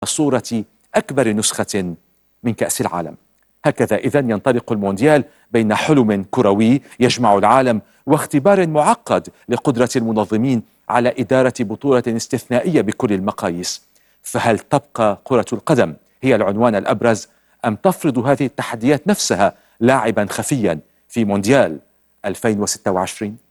صورة أكبر نسخة من كأس العالم. هكذا إذن ينطلق المونديال بين حلم كروي يجمع العالم واختبار معقد لقدرة المنظمين على إدارة بطولة استثنائية بكل المقاييس. فهل تبقى كرة القدم هي العنوان الأبرز أم تفرض هذه التحديات نفسها لاعبا خفيا في مونديال 2026؟